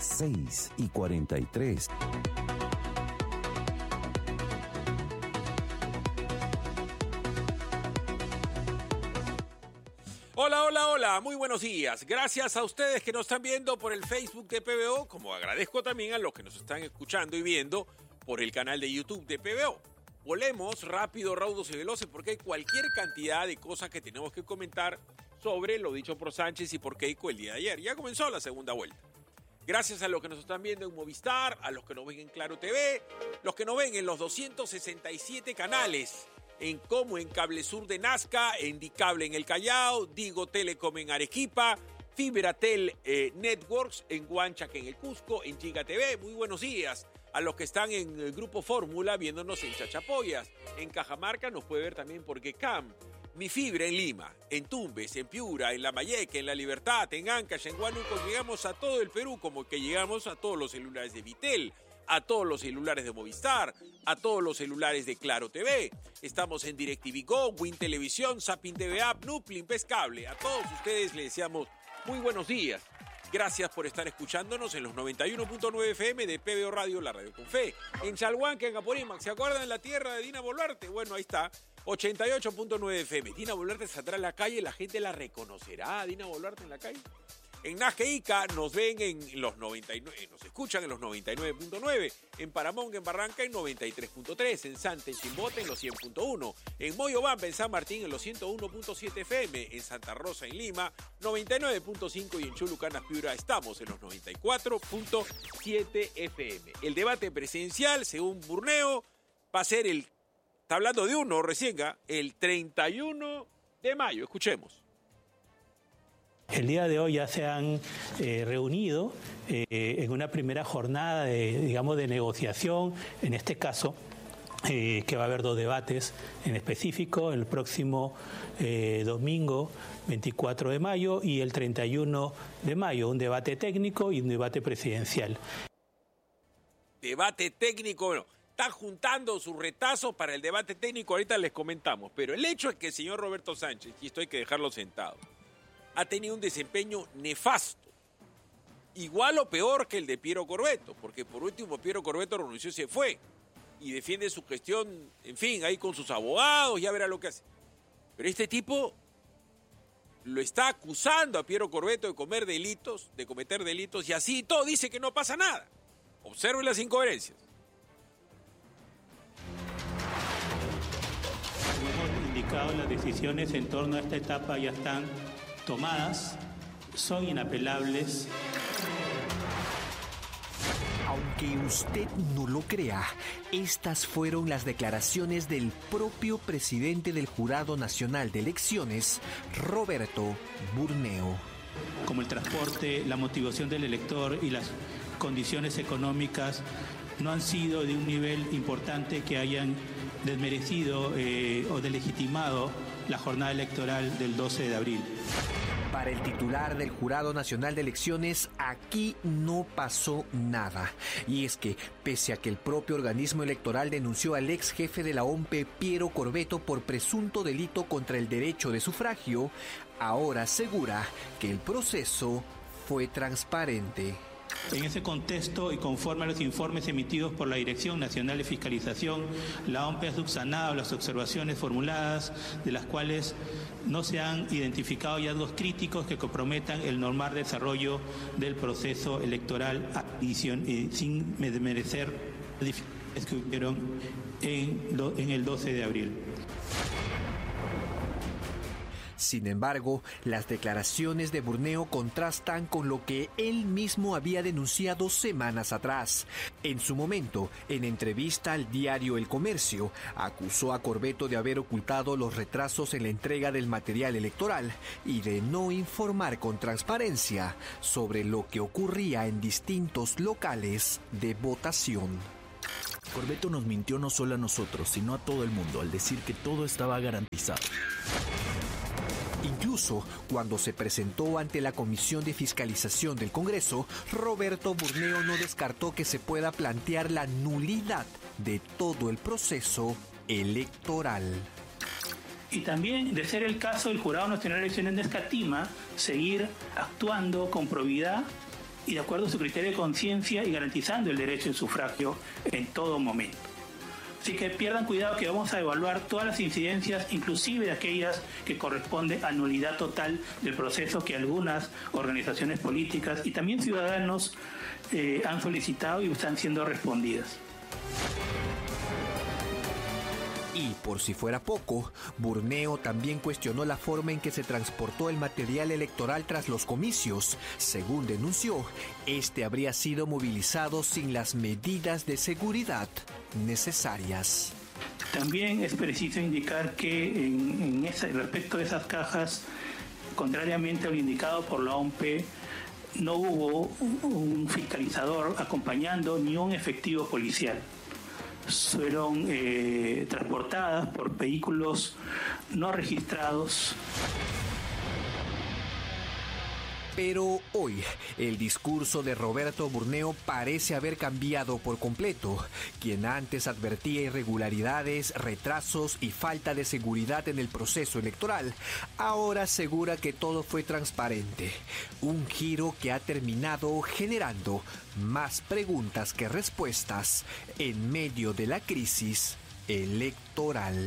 6:43. Hola, hola, hola, muy buenos días. Gracias a ustedes que nos están viendo por el Facebook de PBO, como agradezco también a los que nos están escuchando y viendo por el canal de YouTube de PBO. Volemos rápido, raudos y veloces porque hay cualquier cantidad de cosas que tenemos que comentar sobre lo dicho por Sánchez y por Keiko el día de ayer. Ya comenzó la segunda vuelta. Gracias a los que nos están viendo en Movistar, a los que nos ven en Claro TV, los que nos ven en los 267 canales, en Como en Cable Sur de Nazca, en Dicable en el Callao, Digo Telecom en Arequipa, Fibratel Networks en Huanchaca en el Cusco, en Giga TV. Muy buenos días a los que están en el Grupo Fórmula viéndonos en Chachapoyas. En Cajamarca nos puede ver también por Gecam. Mi Fibra en Lima, en Tumbes, en Piura, en Lambayeque, en La Libertad, en Ancash, en Huánuco. Llegamos a todo el Perú, como que llegamos a todos los celulares de Vitel, a todos los celulares de Movistar, a todos los celulares de Claro TV. Estamos en DirecTV Go, Win Televisión, Zapping TV App, Nuplin, Pescable. A todos ustedes les deseamos muy buenos días. Gracias por estar escuchándonos en los 91.9 FM de PBO Radio, la radio con fe. En Chalhuanca, en Apurímac, ¿se acuerdan de la tierra de Dina Boluarte? Bueno, ahí está, 88.9 FM. Dina Boluarte saldrá a la calle, la gente la reconocerá, Dina Boluarte en la calle. En Nazca e Ica nos ven en los 99, nos escuchan en los 99.9, en Paramonga, en Barranca, en 93.3, en Santa, en Chimbote, en los 100.1, en Moyobamba, en San Martín, en los 101.7 FM, en Santa Rosa, en Lima, 99.5 y en Chulucanas, Piura, estamos en los 94.7 FM. El debate presidencial, según Burneo, va a ser está hablando de uno recién, el 31 de mayo. Escuchemos. El día de hoy ya se han reunido en una primera jornada de negociación, en este caso, que va a haber 2 debates en específico, el próximo domingo 24 de mayo y el 31 de mayo, un debate técnico y un debate presidencial. Debate técnico, bueno, están juntando sus retazos para el debate técnico, ahorita les comentamos, pero el hecho es que el señor Roberto Sánchez, y esto hay que dejarlo sentado, ha tenido un desempeño nefasto, igual o peor que el de Piero Corvetto, porque por último Piero Corvetto renunció y se fue, y defiende su gestión, en fin, ahí con sus abogados, ya verá lo que hace. Pero este tipo lo está acusando a Piero Corvetto de cometer delitos, y así todo dice que no pasa nada. Observe las incoherencias. Como hemos indicado, las decisiones en torno a esta etapa ya están tomadas, son inapelables. Aunque usted no lo crea, estas fueron las declaraciones del propio presidente del Jurado Nacional de Elecciones, Roberto Burneo. Como el transporte, la motivación del elector y las condiciones económicas no han sido de un nivel importante que hayan desmerecido o delegitimado la jornada electoral del 12 de abril. Para el titular del Jurado Nacional de Elecciones, aquí no pasó nada. Y es que, pese a que el propio organismo electoral denunció al ex jefe de la OMPE, Piero Corvetto, por presunto delito contra el derecho de sufragio, ahora asegura que el proceso fue transparente. En ese contexto y conforme a los informes emitidos por la Dirección Nacional de Fiscalización, la OMPE ha subsanado las observaciones formuladas, de las cuales no se han identificado hallazgos críticos que comprometan el normal desarrollo del proceso electoral sin desmerecer las dificultades que hubieron en el 12 de abril. Sin embargo, las declaraciones de Burneo contrastan con lo que él mismo había denunciado semanas atrás. En su momento, en entrevista al diario El Comercio, acusó a Corvetto de haber ocultado los retrasos en la entrega del material electoral y de no informar con transparencia sobre lo que ocurría en distintos locales de votación. Corvetto nos mintió no solo a nosotros, sino a todo el mundo al decir que todo estaba garantizado. Incluso cuando se presentó ante la Comisión de Fiscalización del Congreso, Roberto Burneo no descartó que se pueda plantear la nulidad de todo el proceso electoral. Y también, de ser el caso, el Jurado Nacional de Elecciones no escatima seguir actuando con probidad y de acuerdo a su criterio de conciencia y garantizando el derecho de sufragio en todo momento. Así que pierdan cuidado que vamos a evaluar todas las incidencias, inclusive aquellas que corresponden a nulidad total del proceso que algunas organizaciones políticas y también ciudadanos han solicitado y están siendo respondidas. Y por si fuera poco, Burneo también cuestionó la forma en que se transportó el material electoral tras los comicios. Según denunció, este habría sido movilizado sin las medidas de seguridad necesarias. También es preciso indicar que respecto de esas cajas, contrariamente a lo indicado por la OMP, no hubo un fiscalizador acompañando ni un efectivo policial. Fueron transportadas por vehículos no registrados. Pero hoy, el discurso de Roberto Burneo parece haber cambiado por completo. Quien antes advertía irregularidades, retrasos y falta de seguridad en el proceso electoral, ahora asegura que todo fue transparente. Un giro que ha terminado generando más preguntas que respuestas en medio de la crisis electoral.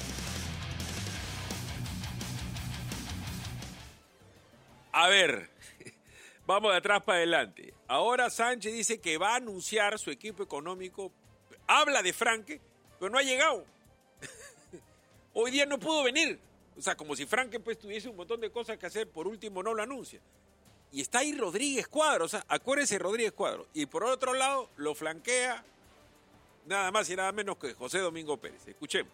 A ver, vamos de atrás para adelante. Ahora Sánchez dice que va a anunciar su equipo económico. Habla de Franque, pero no ha llegado. Hoy día no pudo venir. O sea, como si Franque pues tuviese un montón de cosas que hacer, por último no lo anuncia. Y está ahí Rodríguez Cuadro, o sea, acuérdense Rodríguez Cuadro. Y por otro lado, lo flanquea nada más y nada menos que José Domingo Pérez. Escuchemos.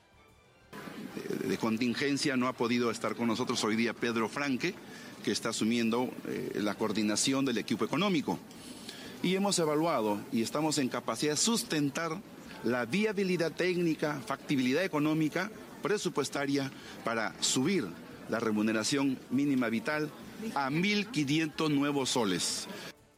De contingencia no ha podido estar con nosotros hoy día Pedro Franque, que está asumiendo la coordinación del equipo económico. Y hemos evaluado y estamos en capacidad de sustentar la viabilidad técnica, factibilidad económica, presupuestaria para subir la remuneración mínima vital a 1.500 nuevos soles.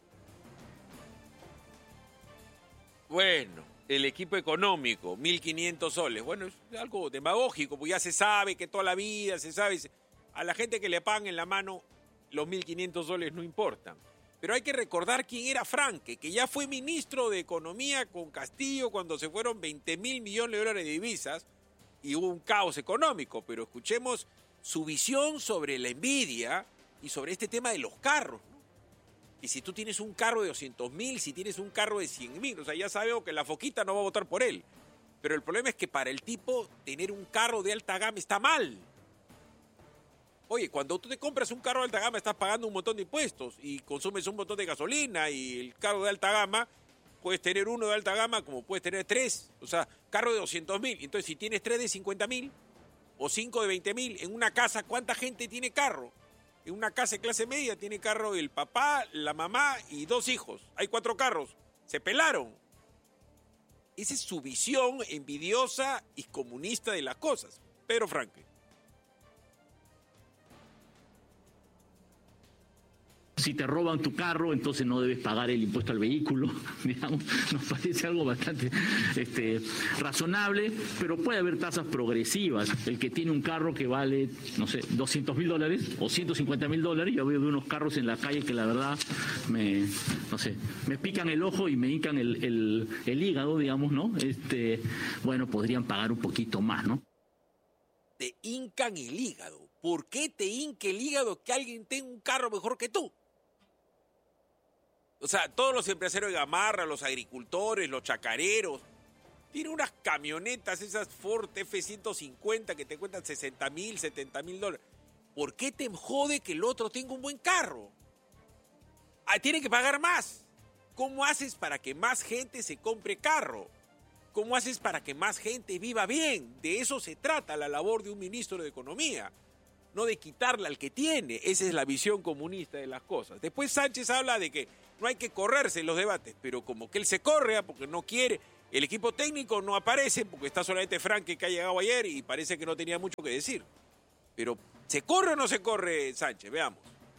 Bueno, el equipo económico, 1.500 soles. Bueno, es algo demagógico, porque ya se sabe que toda la vida se sabe. A la gente que le pagan en la mano, los 1.500 soles no importan. Pero hay que recordar quién era Franque, que ya fue ministro de Economía con Castillo cuando se fueron 20.000 millones de dólares de divisas y hubo un caos económico. Pero escuchemos su visión sobre la envidia y sobre este tema de los carros, ¿no? Y si tú tienes un carro de 200.000, si tienes un carro de 100.000, o sea, ya sabemos que la foquita no va a votar por él. Pero el problema es que para el tipo tener un carro de alta gama está mal. Oye, cuando tú te compras un carro de alta gama estás pagando un montón de impuestos y consumes un montón de gasolina, y el carro de alta gama, puedes tener uno de alta gama como puedes tener tres. O sea, carro de 200.000. Entonces, si tienes 3 de 50.000 o 5 de 20.000, en una casa, ¿cuánta gente tiene carro? En una casa de clase media tiene carro el papá, la mamá y 2 hijos. Hay 4 carros. Se pelaron. Esa es su visión envidiosa y comunista de las cosas. Pedro Franque. Si te roban tu carro, entonces no debes pagar el impuesto al vehículo, digamos, nos parece algo bastante razonable, pero puede haber tasas progresivas. El que tiene un carro que vale, no sé, $200.000 o $150.000, yo veo unos carros en la calle que la verdad me pican el ojo y me hincan el hígado, digamos, ¿no? Bueno, podrían pagar un poquito más, ¿no? Te hincan el hígado. ¿Por qué te hinca el hígado que alguien tenga un carro mejor que tú? O sea, todos los empresarios de Gamarra, los agricultores, los chacareros, tienen unas camionetas, esas Ford F-150 que te cuestan $60.000, $70.000. ¿Por qué te jode que el otro tenga un buen carro? Tiene que pagar más. ¿Cómo haces para que más gente se compre carro? ¿Cómo haces para que más gente viva bien? De eso se trata la labor de un ministro de Economía. No de quitarle al que tiene. Esa es la visión comunista de las cosas. Después Sánchez habla de que no hay que correrse en los debates, pero como que él se corre porque no quiere. El equipo técnico no aparece porque está solamente Franque, que ha llegado ayer y parece que no tenía mucho que decir. Pero, ¿se corre o no se corre Sánchez? Veamos.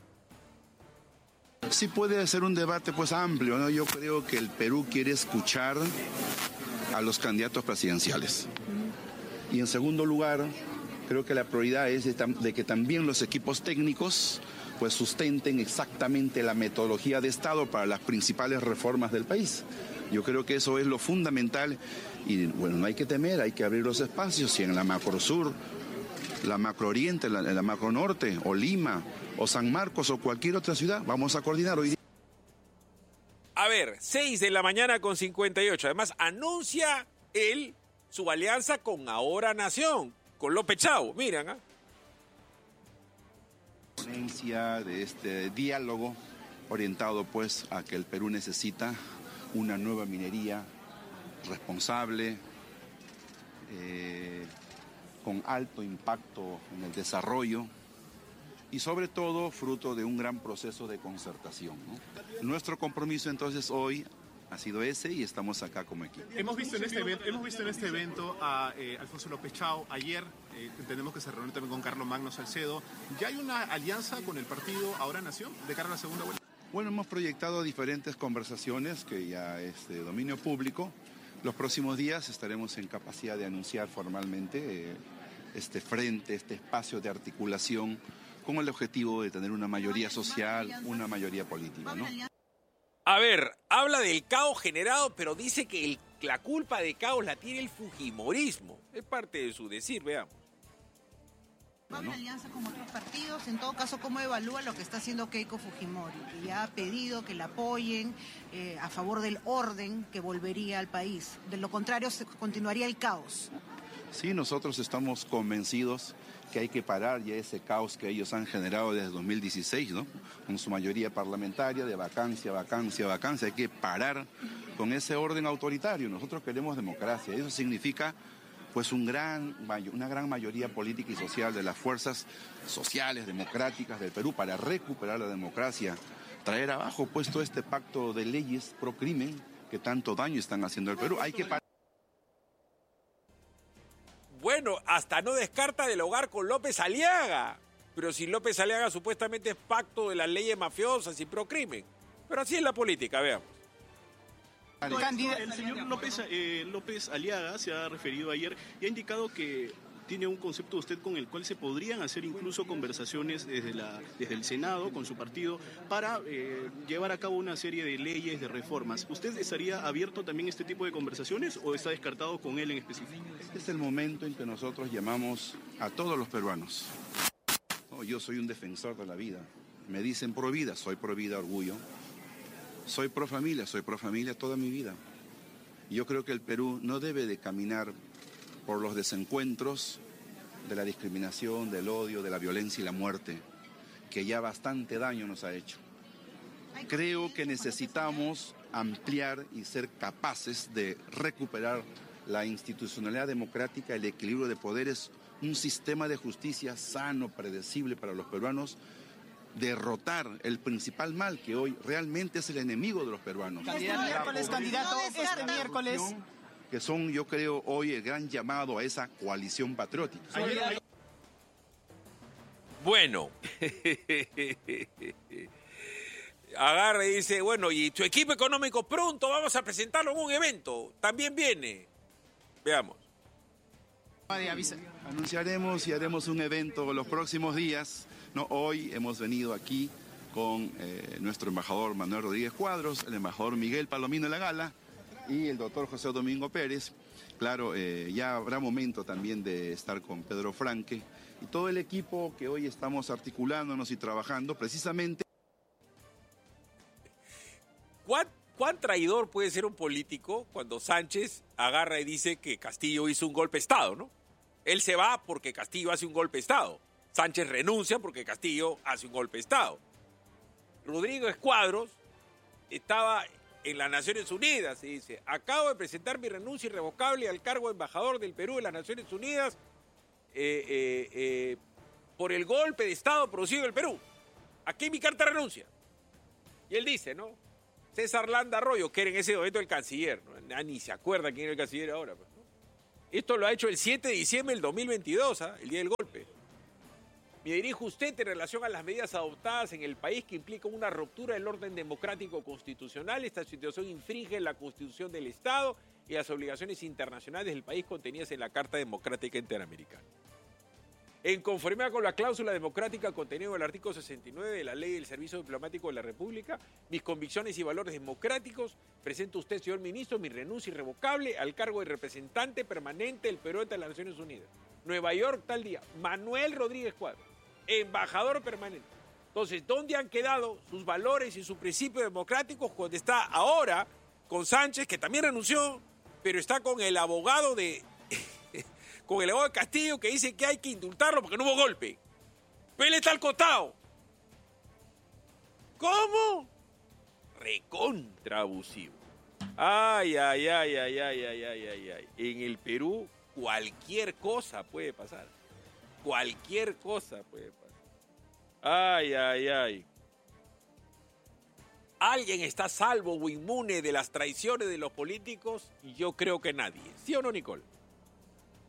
Sí puede ser un debate pues amplio, ¿no? Yo creo que el Perú quiere escuchar a los candidatos presidenciales. Y en segundo lugar, creo que la prioridad es de que también los equipos técnicos pues sustenten exactamente la metodología de Estado para las principales reformas del país. Yo creo que eso es lo fundamental y bueno, no hay que temer, hay que abrir los espacios. Si en la macrosur, la macrooriente, la macronorte, o Lima, o San Marcos, o cualquier otra ciudad, vamos a coordinar hoy día. A ver, 6:58. Además, anuncia él su alianza con Ahora Nación, con López Chao. Miren, ¿ah? De este diálogo orientado pues a que el Perú necesita una nueva minería responsable, con alto impacto en el desarrollo y sobre todo fruto de un gran proceso de concertación, ¿no? Nuestro compromiso entonces hoy ha sido ese y estamos acá como equipo. Hemos visto en este evento a Alfonso López Chao ayer, entendemos que se reunió también con Carlos Magno Salcedo. ¿Ya hay una alianza con el partido Ahora Nación de cara a la segunda vuelta? Bueno, hemos proyectado diferentes conversaciones que ya es de dominio público. Los próximos días estaremos en capacidad de anunciar formalmente este frente, este espacio de articulación con el objetivo de tener una mayoría social, una mayoría política, ¿no? A ver, habla del caos generado, pero dice que la culpa de caos la tiene el fujimorismo. Es parte de su decir, veamos. ¿Va a haber alianza con otros partidos? En todo caso, ¿cómo evalúa lo que está haciendo Keiko Fujimori? Que ya ha pedido que la apoyen a favor del orden que volvería al país. De lo contrario, se continuaría el caos. Sí, nosotros estamos convencidos que hay que parar ya ese caos que ellos han generado desde 2016, ¿no? Con su mayoría parlamentaria de vacancia. Hay que parar con ese orden autoritario. Nosotros queremos democracia. Eso significa pues una gran mayoría política y social de las fuerzas sociales, democráticas del Perú para recuperar la democracia, traer abajo pues todo este pacto de leyes pro crimen que tanto daño están haciendo al Perú. Hay que parar. Bueno, hasta no descarta dialogar con López Aliaga. Pero si López Aliaga supuestamente es pacto de las leyes mafiosas y pro crimen. Pero así es la política, veamos. El señor López Aliaga se ha referido ayer y ha indicado que tiene un concepto usted con el cual se podrían hacer incluso conversaciones desde el Senado con su partido para llevar a cabo una serie de leyes, de reformas. ¿Usted estaría abierto también a este tipo de conversaciones o está descartado con él en específico? Este es el momento en que nosotros llamamos a todos los peruanos. Yo soy un defensor de la vida. Me dicen pro vida, soy pro vida, orgullo. Soy pro familia toda mi vida. Y yo creo que el Perú no debe de caminar por los desencuentros de la discriminación, del odio, de la violencia y la muerte, que ya bastante daño nos ha hecho. Creo que necesitamos ampliar y ser capaces de recuperar la institucionalidad democrática, el equilibrio de poderes, un sistema de justicia sano, predecible para los peruanos, derrotar el principal mal que hoy realmente es el enemigo de los peruanos. Candidato, este miércoles. Que son, yo creo, hoy el gran llamado a esa coalición patriótica. Bueno, agarra y dice, bueno, y tu equipo económico pronto vamos a presentarlo en un evento, también viene. Veamos. Anunciaremos y haremos un evento los próximos días. No, hoy hemos venido aquí con nuestro embajador Manuel Rodríguez Cuadros, el embajador Miguel Palomino de la Gala y el doctor José Domingo Pérez. Claro, ya habrá momento también de estar con Pedro Franque y todo el equipo que hoy estamos articulándonos y trabajando precisamente. ¿Cuán traidor puede ser un político cuando Sánchez agarra y dice que Castillo hizo un golpe de Estado, ¿no? Él se va porque Castillo hace un golpe de Estado. Sánchez renuncia porque Castillo hace un golpe de Estado. Rodríguez Cuadros estaba en las Naciones Unidas y dice, acabo de presentar mi renuncia irrevocable al cargo de embajador del Perú en las Naciones Unidas por el golpe de Estado producido en el Perú. Aquí mi carta de renuncia. Y él dice, ¿no? César Landa Arroyo, que era en ese momento el canciller, ¿no? Ni se acuerda quién era el canciller ahora. Pues, ¿no? Esto lo ha hecho el 7 de diciembre del 2022, el día del golpe. Me dirijo a usted en relación a las medidas adoptadas en el país que implican una ruptura del orden democrático constitucional. Esta situación infringe la Constitución del Estado y las obligaciones internacionales del país contenidas en la Carta Democrática Interamericana. En conformidad con la cláusula democrática contenida en el artículo 69 de la Ley del Servicio Diplomático de la República, mis convicciones y valores democráticos, presento a usted, señor ministro, mi renuncia irrevocable al cargo de representante permanente del Perú ante las Naciones Unidas. Nueva York, tal día. Manuel Rodríguez Cuadra, embajador permanente. Entonces, ¿dónde han quedado sus valores y sus principios democráticos cuando está ahora con Sánchez, que también renunció, pero está con el abogado de... con el abogado de Castillo, que dice que hay que indultarlo porque no hubo golpe? Pero él está al costado. ¿Cómo? Recontra abusivo. Ay. En el Perú cualquier cosa puede pasar. Cualquier cosa puede pasar. Ay. ¿Alguien está salvo o inmune de las traiciones de los políticos? Yo creo que nadie. ¿Sí o no, Nicole?